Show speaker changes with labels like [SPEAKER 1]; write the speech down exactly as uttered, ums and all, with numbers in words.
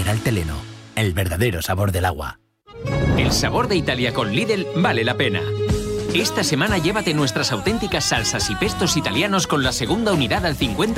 [SPEAKER 1] Teleno, el verdadero sabor del agua.
[SPEAKER 2] El sabor de Italia con Lidl vale la pena. Esta semana llévate nuestras auténticas salsas y pestos italianos con la segunda unidad al cincuenta